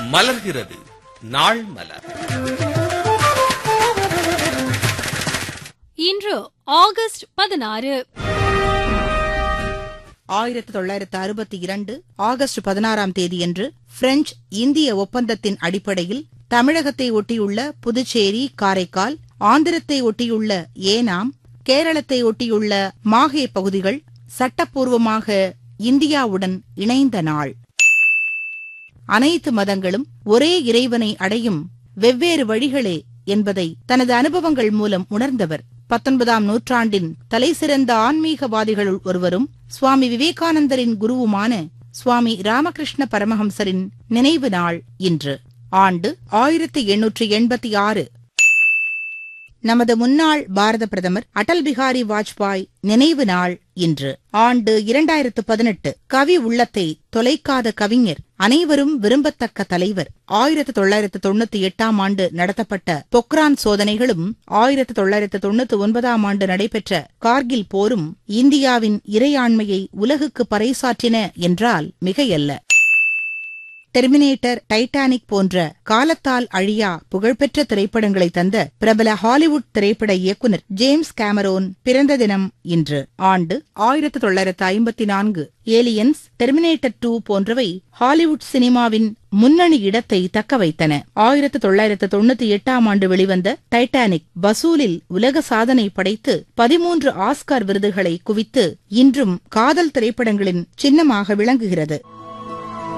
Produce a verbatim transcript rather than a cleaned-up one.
மலர்கிறது நாள் மலர். இன்று ஆகஸ்ட் பதினாறு. ஆயிரத்தி தொள்ளாயிரத்து அறுபத்தி இரண்டு ஆகஸ்ட் பதினாறாம் தேதியன்று பிரெஞ்சு இந்திய ஒப்பந்தத்தின் அடிப்படையில் தமிழகத்தை ஒட்டியுள்ள புதுச்சேரி, காரைக்கால், ஆந்திரத்தை ஒட்டியுள்ள ஏனாம், கேரளத்தை ஒட்டியுள்ள மாஹே பகுதிகள் சட்டப்பூர்வமாக இந்தியாவுடன் இணைந்த நாள். அனைத்து மதங்களும் ஒரே இறைவனை அடையும் வெவ்வேறு வழிகளே என்பதை தனது அனுபவங்கள் மூலம் உணர்ந்தவர் பத்தொன்பதாம் நூற்றாண்டின் தலைசிறந்த ஆன்மீகவாதிகளுள் ஒருவரும் சுவாமி விவேகானந்தரின் குருவுமான சுவாமி ராமகிருஷ்ண பரமஹம்சரின் நினைவு நாள் இன்று. ஆண்டு ஆயிரத்தி எண்ணூற்றி எண்பத்தி ஆறு. நமது முன்னாள் பாரத பிரதமர் அடல் பிகாரி வாஜ்பாய் நினைவு நாள் இன்று. ஆண்டு இரண்டாயிரத்து பதினெட்டு. கவி உள்ளத்தை தொலைக்காத கவிஞர், அனைவரும் விரும்பத்தக்க தலைவர். ஆயிரத்து தொள்ளாயிரத்து தொண்ணூத்தி எட்டாம் ஆண்டு நடத்தப்பட்ட பொக்ரான் சோதனைகளும் ஆயிரத்து தொள்ளாயிரத்து தொண்ணூத்தி ஒன்பதாம் ஆண்டு நடைபெற்ற கார்கில் போரும் இந்தியாவின் இறையாண்மையை உலகுக்கு பறைசாற்றின என்றால் மிகையல்ல. டெர்மினேட்டர், டைட்டானிக் போன்ற காலத்தால் அழியா புகழ்பெற்ற திரைப்படங்களை தந்த பிரபல ஹாலிவுட் திரைப்பட இயக்குநர் ஜேம்ஸ் கேமரோன் பிறந்த தினம் இன்று. ஆண்டு ஆயிரத்து தொள்ளாயிரத்து ஐம்பத்தி நான்கு. ஏலியன்ஸ், டெர்மினேட்டர் டூ போன்றவை ஹாலிவுட் சினிமாவின் முன்னணி இடத்தை தக்க வைத்தன. ஆயிரத்து தொள்ளாயிரத்து தொண்ணூத்தி எட்டாம் ஆண்டு வெளிவந்த டைட்டானிக் வசூலில் உலக சாதனை படைத்து பதிமூன்று ஆஸ்கார் விருதுகளை குவித்து இன்றும் காதல் திரைப்படங்களின் சின்னமாக விளங்குகிறது.